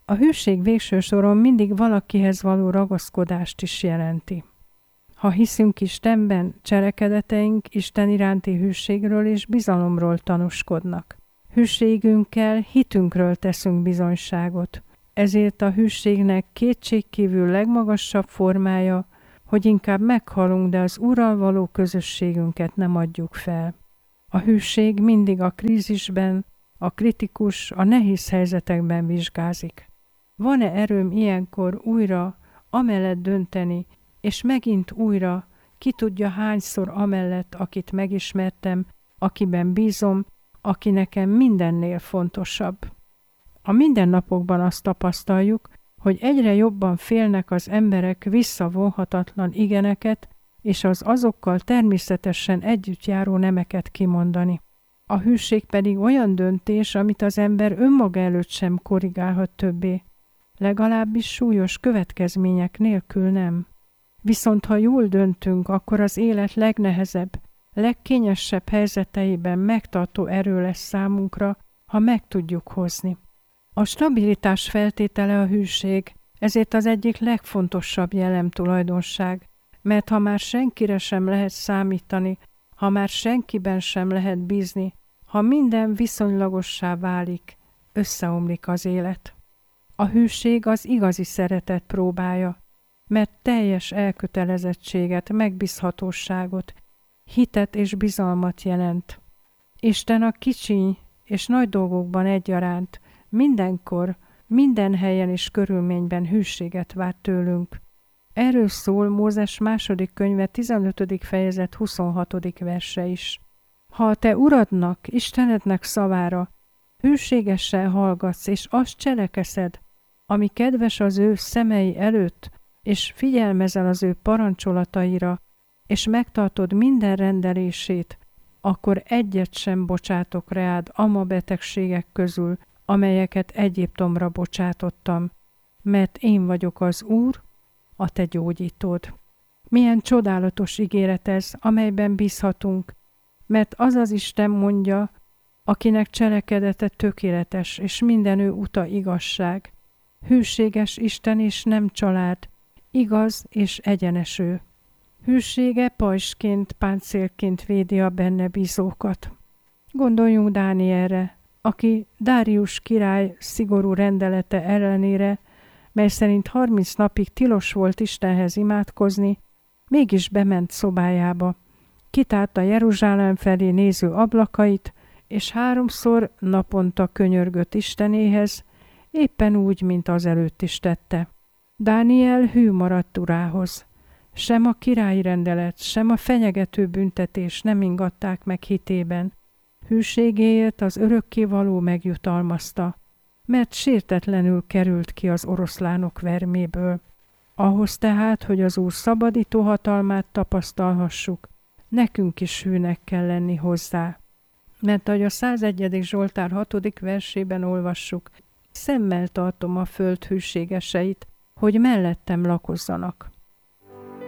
A hűség végső soron mindig valakihez való ragaszkodást is jelenti. Ha hiszünk Istenben, cselekedeteink Isten iránti hűségről és bizalomról tanúskodnak. Hűségünkkel, hitünkről teszünk bizonyságot. Ezért a hűségnek kétségkívül legmagasabb formája, hogy inkább meghalunk, de az Úrral való közösségünket nem adjuk fel. A hűség mindig a krízisben, a kritikus, a nehéz helyzetekben vizsgázik. Van-e erőm ilyenkor újra amellett dönteni, és megint újra, ki tudja hányszor amellett, akit megismertem, akiben bízom, aki nekem mindennél fontosabb. A mindennapokban azt tapasztaljuk, hogy egyre jobban félnek az emberek visszavonhatatlan igeneket, és az azokkal természetesen együtt járó nemeket kimondani. A hűség pedig olyan döntés, amit az ember önmaga előtt sem korrigálhat többé, legalábbis súlyos következmények nélkül nem. Viszont ha jól döntünk, akkor az élet legnehezebb, legkényesebb helyzeteiben megtartó erő lesz számunkra, ha meg tudjuk hozni. A stabilitás feltétele a hűség, ezért az egyik legfontosabb jellemtulajdonság, mert ha már senkire sem lehet számítani, ha már senkiben sem lehet bízni, ha minden viszonylagossá válik, összeomlik az élet. A hűség az igazi szeretet próbája, mert teljes elkötelezettséget, megbízhatóságot, hitet és bizalmat jelent. Isten a kicsiny és nagy dolgokban egyaránt, mindenkor, minden helyen és körülményben hűséget vár tőlünk. Erről szól Mózes 2. könyve 15. fejezet 26. verse is. Ha a te Uradnak, Istenednek szavára hűségesen hallgatsz, és azt cselekeszed, ami kedves az ő szemei előtt, és figyelmezel az ő parancsolataira, és megtartod minden rendelését, akkor egyet sem bocsátok reád ama betegségek közül, amelyeket Egyiptomra bocsátottam, mert én vagyok az Úr, a te gyógyítód. Milyen csodálatos ígéret ez, amelyben bízhatunk, mert az az Isten mondja, akinek cselekedete tökéletes, és minden ő uta igazság. Hűséges Isten és nem család, igaz és egyenes ő. Hűsége pajzsként, páncélként védi a benne bízókat. Gondoljunk Dánielre, aki Dárius király szigorú rendelete ellenére, mely szerint 30 napig tilos volt Istenhez imádkozni, mégis bement szobájába, kitárta Jeruzsálem felé néző ablakait, és 3-szor naponta könyörgött Istenéhez, éppen úgy, mint azelőtt is tette. Dániel hű maradt urához. Sem a királyi rendelet, sem a fenyegető büntetés nem ingatták meg hitében. Hűségéért az örökkévaló megjutalmazta, mert sértetlenül került ki az oroszlánok verméből. Ahhoz tehát, hogy az Úr szabadító hatalmát tapasztalhassuk, nekünk is hűnek kell lenni hozzá. Mert ahogy a 101. Zsoltár 6. versében olvassuk, szemmel tartom a föld hűségeseit, hogy mellettem lakozzanak.